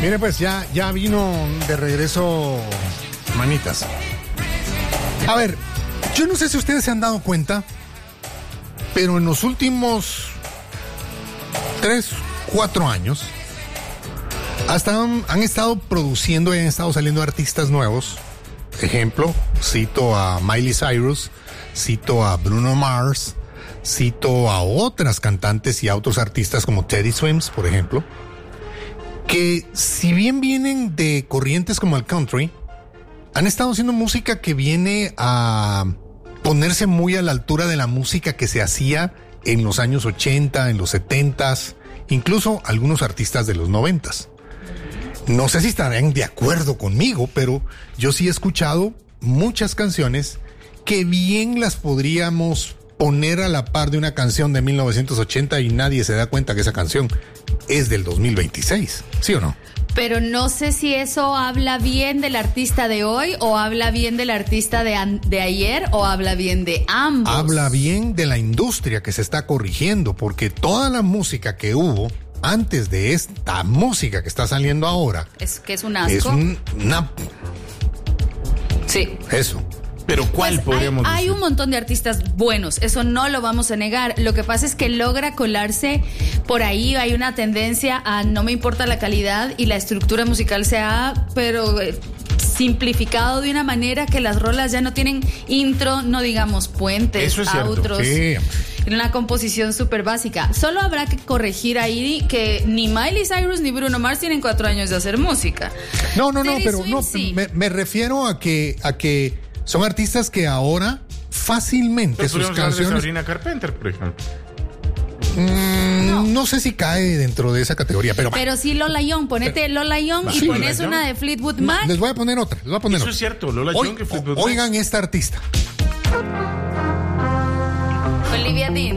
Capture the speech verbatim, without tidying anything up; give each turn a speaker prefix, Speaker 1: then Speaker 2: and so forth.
Speaker 1: Mire, pues ya, ya vino de regreso Manitas. A ver, yo no sé si ustedes se han dado cuenta, pero en los últimos tres, cuatro años, hasta han, han estado produciendo y han estado saliendo artistas nuevos. Ejemplo, cito a Miley Cyrus, cito a Bruno Mars, cito a otras cantantes y a otros artistas como Teddy Swims, por ejemplo, que si bien vienen de corrientes como el country, han estado haciendo música que viene a ponerse muy a la altura de la música que se hacía en los años ochenta, en los setentas, incluso algunos artistas de los noventas. No sé si estarán de acuerdo conmigo, pero yo sí he escuchado muchas canciones que bien las podríamos poner a la par de una canción de mil novecientos ochenta y nadie se da cuenta que esa canción es del dos mil veintiséis, ¿sí o no?
Speaker 2: Pero no sé si eso habla bien del artista de hoy o habla bien del artista de, an- de ayer o habla bien de ambos.
Speaker 1: Habla bien de la industria que se está corrigiendo, porque toda la música que hubo antes de esta música que está saliendo ahora
Speaker 2: Es que es un asco.
Speaker 1: es un, una...
Speaker 2: Sí.
Speaker 1: Eso.
Speaker 3: Pero ¿cuál
Speaker 2: Pues
Speaker 3: podríamos
Speaker 2: hay, hay
Speaker 3: decir?
Speaker 2: un montón de artistas buenos, eso no lo vamos a negar. Lo que pasa es que logra colarse por ahí, hay una tendencia a no me importa la calidad y la estructura musical se ha, pero eh, simplificado de una manera que las rolas ya no tienen intro, no digamos puentes,
Speaker 3: Eso es cierto.
Speaker 2: outros.
Speaker 1: Sí.
Speaker 2: Una composición súper básica. Solo habrá que corregir ahí que ni Miley Cyrus ni Bruno Mars tienen cuatro años de hacer música.
Speaker 1: No, no, no,
Speaker 2: Teddy
Speaker 1: pero
Speaker 2: Swims,
Speaker 1: no,
Speaker 2: sí.
Speaker 1: me, me refiero a que, a que son artistas que ahora fácilmente
Speaker 3: Pero
Speaker 1: sus
Speaker 3: podríamos hablar de
Speaker 1: canciones...
Speaker 3: Sabrina Carpenter, por ejemplo.
Speaker 1: Mm,
Speaker 2: No.
Speaker 1: no sé si cae dentro de esa categoría, pero...
Speaker 2: Pero sí Lola Young, ponete Lola Young y
Speaker 1: Sí,
Speaker 2: pones
Speaker 3: Lola
Speaker 2: una
Speaker 3: Young.
Speaker 2: de Fleetwood
Speaker 1: No,
Speaker 2: Mac.
Speaker 1: les voy a poner otra, les voy a poner
Speaker 3: Eso
Speaker 1: otra.
Speaker 3: es cierto, Lola
Speaker 1: Oy-
Speaker 3: Young que Fleetwood Mac.
Speaker 1: Oigan esta artista.
Speaker 2: Olivia Dean.